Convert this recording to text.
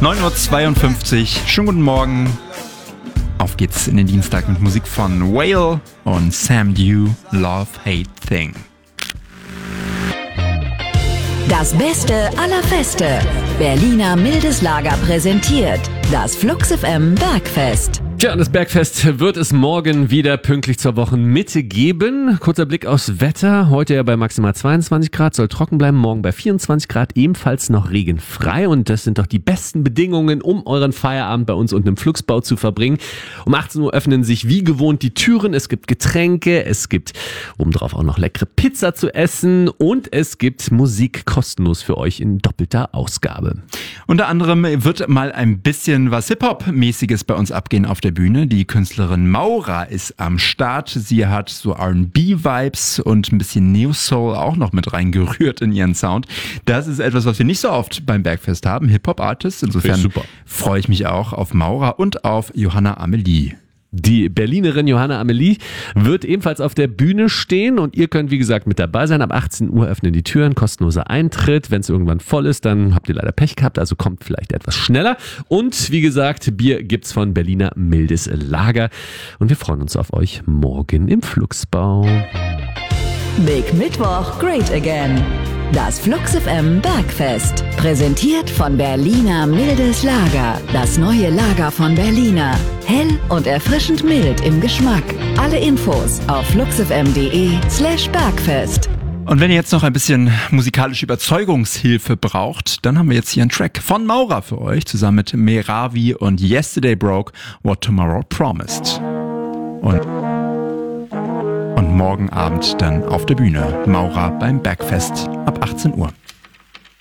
9:52 Uhr. Schönen guten Morgen. Auf geht's in den Dienstag mit Musik von Whale und Sam Dew, Love Hate Thing. Das Beste aller Feste. Berliner Mildes Lager präsentiert das Flux FM Bergfest. Tja, und das Bergfest wird es morgen wieder pünktlich zur Wochenmitte geben. Kurzer Blick aufs Wetter. Heute ja bei maximal 22 Grad, soll trocken bleiben. Morgen bei 24 Grad, ebenfalls noch regenfrei. Und das sind doch die besten Bedingungen, um euren Feierabend bei uns unten im Fluxbau zu verbringen. Um 18 Uhr öffnen sich wie gewohnt die Türen. Es gibt Getränke, es gibt obendrauf auch noch leckere Pizza zu essen. Und es gibt Musik kostenlos für euch in doppelter Ausgabe. Unter anderem wird mal ein bisschen was Hip-Hop-mäßiges bei uns abgehen auf der Bühne. Die Künstlerin Maura ist am Start. Sie hat so R&B-Vibes und ein bisschen Neo-Soul auch noch mit reingerührt in ihren Sound. Das ist etwas, was wir nicht so oft beim Bergfest haben. Hip-Hop-Artists. Insofern freue ich mich auch auf Maura und auf Johanna Amelie. Die Berlinerin Johanna Amelie wird ebenfalls auf der Bühne stehen und ihr könnt wie gesagt mit dabei sein. Ab 18 Uhr öffnen die Türen, kostenloser Eintritt. Wenn es irgendwann voll ist, dann habt ihr leider Pech gehabt, also kommt vielleicht etwas schneller. Und wie gesagt, Bier gibt's von Berliner Mildes Lager und wir freuen uns auf euch morgen im Fluxbau. Big Mittwoch, Great Again. Das Flux FM Bergfest. Präsentiert von Berliner Mildes Lager. Das neue Lager von Berliner. Hell und erfrischend mild im Geschmack. Alle Infos auf fluxfm.de/Bergfest. Und wenn ihr jetzt noch ein bisschen musikalische Überzeugungshilfe braucht, dann haben wir jetzt hier einen Track von Maura für euch, zusammen mit Meravi und Yesterday Broke, What Tomorrow Promised. Und morgen Abend dann auf der Bühne Maura beim Bergfest ab 18 Uhr.